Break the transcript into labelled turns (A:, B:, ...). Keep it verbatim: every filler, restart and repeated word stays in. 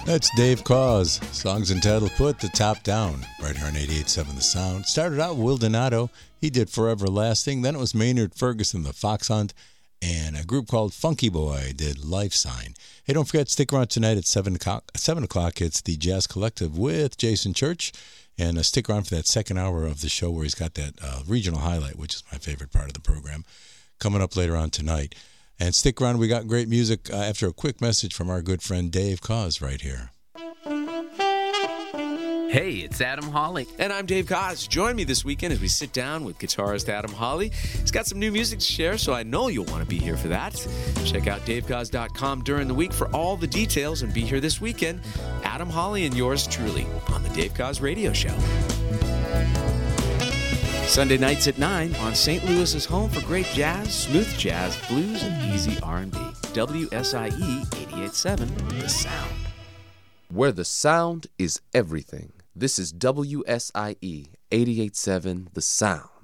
A: That's Dave Cause. Song's entitled Put the Top Down, right here on eighty-eight point seven The Sound. Started out with Will Donato. He did Forever Lasting. Then it was Maynard Ferguson, the Fox Hunt, and a group called Funky Boy did Life Sign. Hey, don't forget, stick around tonight at seven o'clock. seven o'clock, it's the Jazz Collective with Jason Church. And uh, stick around for that second hour of the show where he's got that uh, regional highlight, which is my favorite part of the program, coming up later on tonight. And stick around. We got great music uh, after a quick message from our good friend Dave Cause right here.
B: Hey, it's Adam Hawley.
C: And I'm Dave Cause. Join me this weekend as we sit down with guitarist Adam Hawley. He's got some new music to share, so I know you'll want to be here for that. Check out dave cause dot com during the week for all the details and be here this weekend. Adam Hawley and yours truly on the Dave Cause Radio Show. Sunday nights at nine on Saint Louis's home for great jazz, smooth jazz, blues, and easy R and B. W S I E eighty-eight point seven, The Sound.
D: Where the sound is everything. This is W S I E eighty-eight point seven, The Sound.